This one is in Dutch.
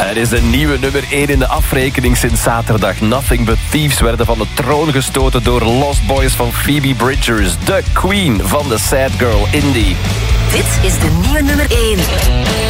Er is een nieuwe nummer 1 in de afrekening sinds zaterdag. Nothing But Thieves werden van de troon gestoten door Lost Boys van Phoebe Bridgers. De queen van de sad girl indie. Dit is de nieuwe nummer 1.